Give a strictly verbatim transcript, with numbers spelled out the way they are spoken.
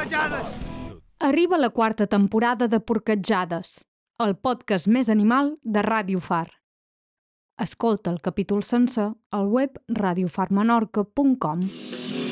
porquetjades! Arriba la quarta temporada de Porquetjades, el podcast més animal de Ràdio Far. Escolta el capítol sencer al web radiofar menorca punt com.